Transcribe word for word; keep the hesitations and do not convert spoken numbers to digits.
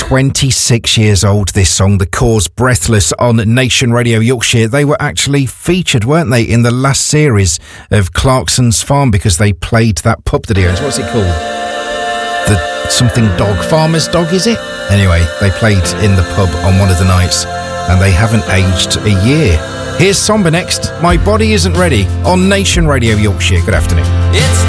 twenty-six years old, this song, The Cause, Breathless, on Nation Radio Yorkshire. They were actually featured, weren't they, in the last series of Clarkson's Farm because they played that pup that he owns. What's it called? The something dog, Farmer's Dog, is it? Anyway, they played in the pub on one of the nights and they haven't aged a year. Here's Somber next, My Body Isn't Ready, on Nation Radio Yorkshire. Good afternoon. It's